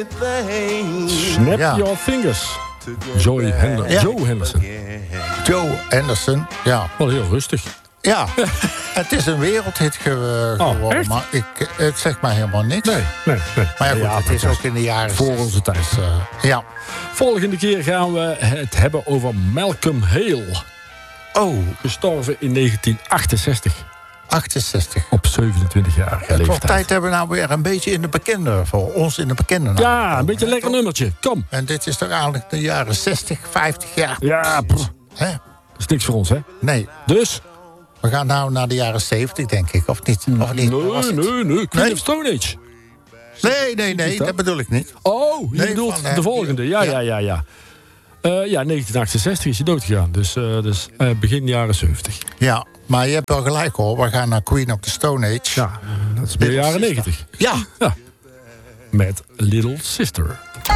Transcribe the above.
Snap Your Fingers. Joe Henderson. Joe Henderson, ja. Wel heel rustig. Ja, het is een wereldhit geworden, echt? maar het zegt mij helemaal niks. Nee. Maar ja, goed, het is ook in de jaren voor onze tijd. Ja. Volgende keer gaan we het hebben over Malcolm Hale. Oh. Gestorven in 1968. 68. Op 27-jarige leeftijd. Het wordt tijd hebben we nou weer een beetje in de bekende, voor ons in de bekende. Ja, een beetje een lekker nummertje. Kom. En dit is toch eigenlijk de jaren 60, 50 jaar. Ja, Hè? dat is niks voor ons, hè? Nee. Dus? We gaan nou naar de jaren 70, denk ik, of niet? Of niet? Nee. Queen of Stone Age. Nee, dat bedoel ik niet. Oh, je bedoelt de volgende. Ja. Ja, 1968 is hij doodgegaan. Dus begin jaren 70. Ja, maar je hebt wel gelijk hoor. We gaan naar Queen of the Stone Age. Ja, dat is de jaren 90. Ja. Met Little Sister.